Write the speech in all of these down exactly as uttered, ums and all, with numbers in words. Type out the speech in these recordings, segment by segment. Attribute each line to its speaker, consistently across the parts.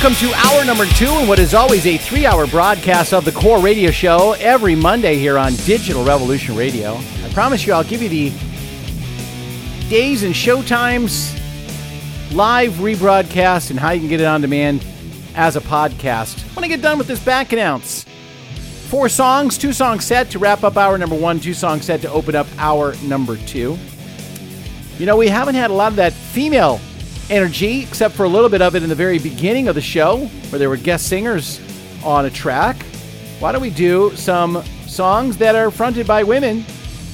Speaker 1: Welcome to hour number two and what is always a three-hour broadcast of the Core Radio Show every Monday here on Digital Revolution Radio. I promise you I'll give you the days and show times, live rebroadcast, and how you can get it on demand as a podcast. When I get done with this back announce, four songs, two songs set to wrap up hour number one, two songs set to open up hour number two. You know, we haven't had a lot of that female energy, except for a little bit of it in the very beginning of the show, where there were guest singers on a track. Why don't we do some songs that are fronted by women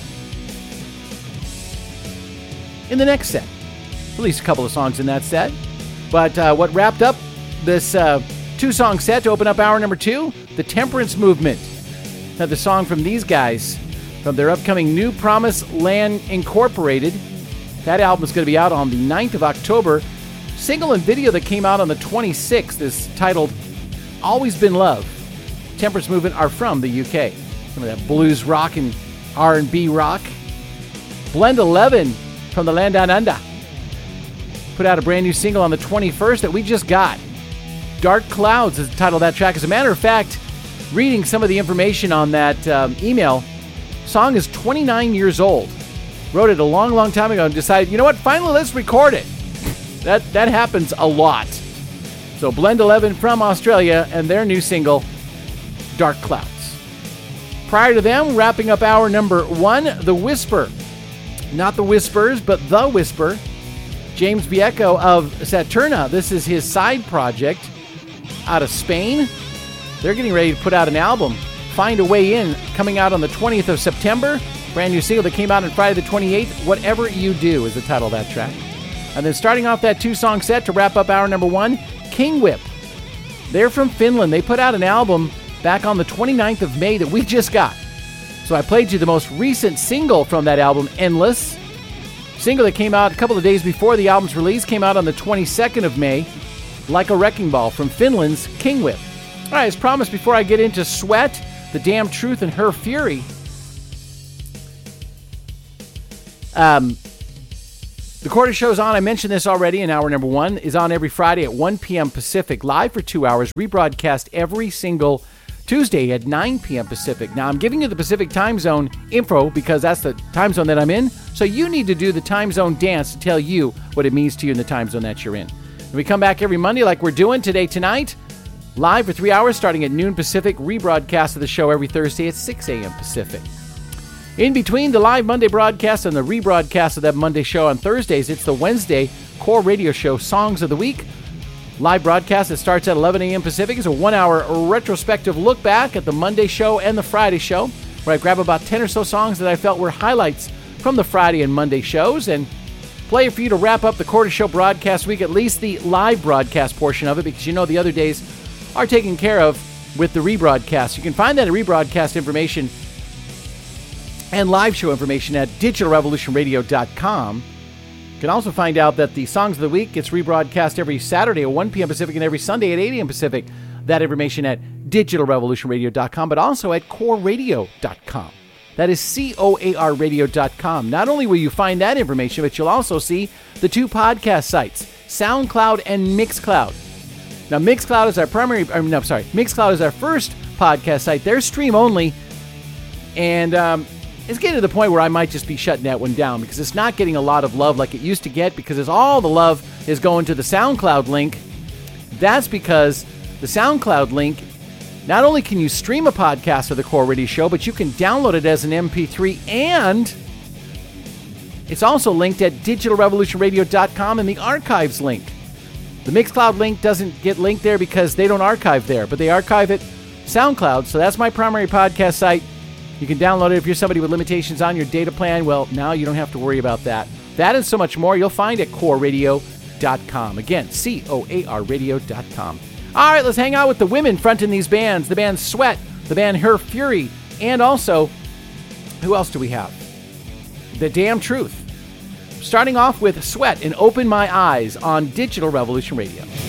Speaker 1: in the next set? At least a couple of songs in that set. But uh, what wrapped up this uh, two-song set to open up hour number two? The Temperance Movement. Now, the song from these guys, from their upcoming New Promised Land Incorporated. That album is going to be out on the ninth of October. Single and video that came out on the twenty-sixth is titled Always Been Love. Temperance Movement are from the U K. Some of that blues rock and R and B rock. Blend eleven from the land down under put out a brand new single on the twenty-first that we just got. Dark Clouds is the title of that track. As a matter of fact, reading some of the information on that um, email, song is twenty-nine years old. Wrote it a long, long time ago and decided, you know what, finally let's record it. That that happens a lot. So Blend eleven from Australia and their new single, Dark Clouds. Prior to them, wrapping up hour number one, The Whisper. Not The Whispers, but The Whisper. James Vieco of Saturna. This is his side project out of Spain. They're getting ready to put out an album, Find a Way In, coming out on the twentieth of September. Brand new single that came out on Friday the twenty-eighth. Whatever You Do is the title of that track. And then starting off that two-song set to wrap up hour number one, King Whip. They're from Finland. They put out an album back on the twenty-ninth of May that we just got. So I played you the most recent single from that album, Endless. Single that came out a couple of days before the album's release came out on the twenty-second of May, Like a Wrecking Ball from Finland's King Whip. All right, as promised, before I get into Sweat, The Damn Truth, and Her Fury, Um, the Quarter Show's on. I mentioned this already in hour number one. Is on every Friday at one p.m. Pacific, live for two hours, rebroadcast every single Tuesday at nine p.m. Pacific. Now, I'm giving you the Pacific time zone info because that's the time zone that I'm in. So you need to do the time zone dance to tell you what it means to you in the time zone that you're in. And we come back every Monday like we're doing today, tonight, live for three hours starting at noon Pacific, rebroadcast of the show every Thursday at six a.m. Pacific. In between the live Monday broadcast and the rebroadcast of that Monday show on Thursdays, it's the Wednesday Core Radio Show Songs of the Week. Live broadcast that starts at eleven a.m. Pacific is a one-hour retrospective look back at the Monday show and the Friday show, where I grab about ten or so songs that I felt were highlights from the Friday and Monday shows and play it for you to wrap up the Quarter Show broadcast week, at least the live broadcast portion of it, because you know the other days are taken care of with the rebroadcast. You can find that rebroadcast information and live show information at digital revolution radio dot com. You can also find out that the Songs of the Week gets rebroadcast every Saturday at one p.m. Pacific and every Sunday at eight a.m. Pacific. That information at digital revolution radio dot com, but also at core radio dot com. That is C O A R radio dot com. Not only will you find that information, but you'll also see the two podcast sites, SoundCloud and Mixcloud. Now, Mixcloud is our primary, I mean, no, sorry, Mixcloud is our first podcast site. They're stream only, and um, it's getting to the point where I might just be shutting that one down because it's not getting a lot of love like it used to get, because it's all the love is going to the SoundCloud link. That's because the SoundCloud link, not only can you stream a podcast of the Core Radio Show, but you can download it as an M P three, and it's also linked at digital revolution radio dot com in the archives link. The Mixcloud link doesn't get linked there because they don't archive there, but they archive it SoundCloud, so that's my primary podcast site. You can download it if you're somebody with limitations on your data plan. Well, now you don't have to worry about that. That and so much more you'll find at core radio dot com. Again, C O A R radio dot com. All right, let's hang out with the women fronting these bands. The band Sweat, the band Her Fury, and also, who else do we have? The Damn Truth. Starting off with Sweat and Open My Eyes on Digital Revolution Radio.